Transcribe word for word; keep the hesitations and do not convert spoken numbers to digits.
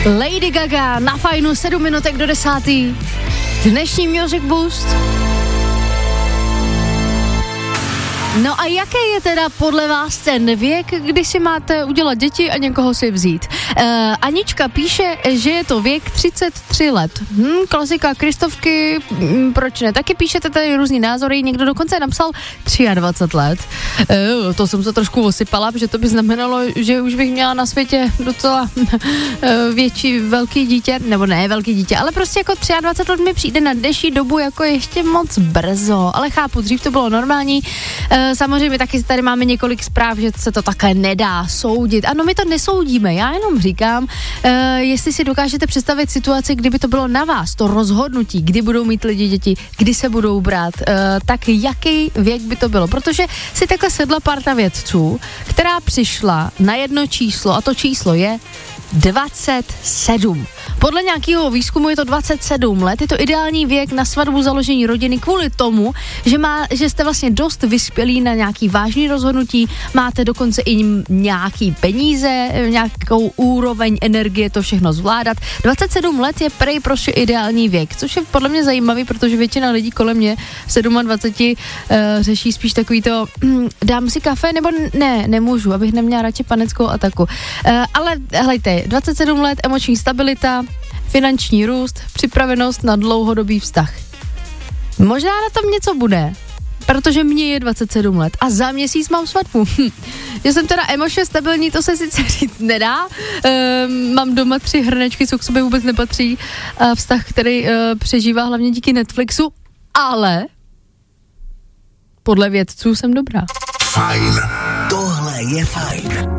Lady Gaga na Fajnu, sedm minutek do desátý. Dnešní Music Boost. No a jaký je teda podle vás ten věk, kdy si máte udělat děti a někoho si vzít? Uh, Anička píše, že je to věk třicet tři let. Hm, klasika Kristovky, hm, proč ne? Taky píšete tady různý názory, někdo dokonce napsal dvacet tři let. Uh, to jsem se trošku osypala, že to by znamenalo, že už bych měla na světě docela uh, větší velký dítě, nebo ne velký dítě, ale prostě jako dvacet tři let mi přijde na dnešní dobu jako ještě moc brzo, ale chápu, dřív to bylo normální. Uh, Samozřejmě taky tady máme několik zpráv, že se to takhle nedá soudit. Ano, my to nesoudíme, já jenom říkám, uh, jestli si dokážete představit situaci, kdyby to bylo na vás, to rozhodnutí, kdy budou mít lidi děti, kdy se budou brát, uh, tak jaký věk by to bylo. Protože si takhle sedla parta vědců, která přišla na jedno číslo a to číslo je dvacet sedm. Podle nějakého výzkumu je to dvacet sedm let, je to ideální věk na svatbu, založení rodiny kvůli tomu, že, má, že jste vlastně dost vyspělí na nějaký vážný rozhodnutí, máte dokonce i nějaký peníze, nějakou úroveň energie to všechno zvládat. dvacet sedm let je prej prostě ideální věk, což je podle mě zajímavý, protože většina lidí kolem mě dvacet sedm uh, řeší spíš takový to, hm, dám si kafe nebo ne, nemůžu, abych neměla radši panickou ataku. Uh, ale hlejte, dvacet sedm let, emoční stabilita, finanční růst, připravenost na dlouhodobý vztah. Možná na tom něco bude, protože mně je dvacet sedm let a za měsíc mám svatbu. Že jsem teda emočně stabilní, to se sice říct nedá. Ehm, mám doma tři hrnečky, co k sobě vůbec nepatří. A vztah, který e, přežívá hlavně díky Netflixu, ale podle vědců jsem dobrá. Fajn. Tohle je fajn.